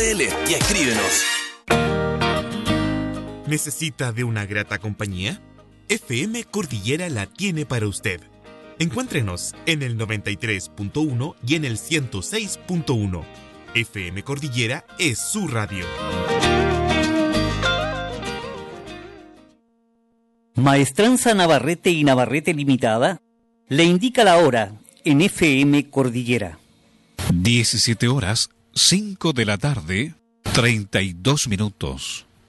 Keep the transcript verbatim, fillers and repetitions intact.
Y escríbenos. ¿Necesita de una grata compañía? F M Cordillera la tiene para usted. Encuéntrenos en el noventa y tres punto uno y en el ciento seis punto uno. F M Cordillera es su radio. Maestranza Navarrete y Navarrete Limitada le indica la hora en F M Cordillera. diecisiete horas, cinco de la tarde, treinta y dos minutos.